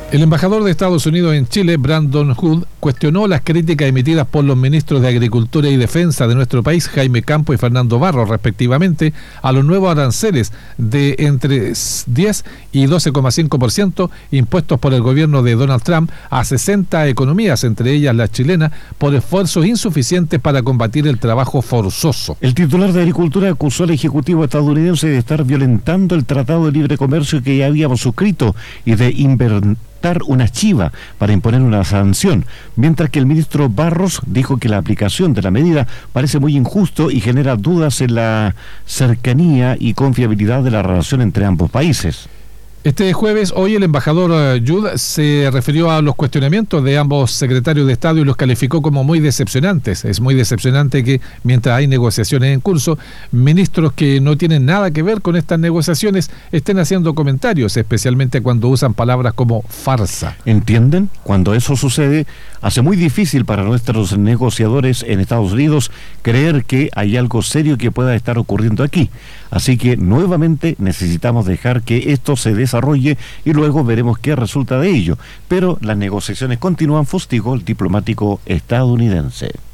El embajador de Estados Unidos en Chile, Brandon Hood, cuestionó las críticas emitidas por los ministros de Agricultura y Defensa de nuestro país, Jaime Campo y Fernando Barros, respectivamente, a los nuevos aranceles de entre 10 y 12,5% impuestos por el gobierno de Donald Trump a 60 economías, entre ellas la chilena, por esfuerzos insuficientes para combatir el trabajo forzoso. El titular de Agricultura acusó al Ejecutivo estadounidense de estar violentando el Tratado de Libre Comercio que ya habíamos suscrito y de inventar una chiva para imponer una sanción, mientras que el ministro Barros dijo que la aplicación de la medida parece muy injusto y genera dudas en la cercanía y confiabilidad de la relación entre ambos países. Este jueves, hoy el embajador Judd se refirió a los cuestionamientos de ambos secretarios de Estado y los calificó como muy decepcionantes. Es muy decepcionante que mientras hay negociaciones en curso, ministros que no tienen nada que ver con estas negociaciones estén haciendo comentarios, especialmente cuando usan palabras como farsa. ¿Entienden? Cuando eso sucede, hace muy difícil para nuestros negociadores en Estados Unidos creer que hay algo serio que pueda estar ocurriendo aquí. Así que nuevamente necesitamos dejar que esto se desarrolle y luego veremos qué resulta de ello. Pero las negociaciones continúan, fustigó el diplomático estadounidense.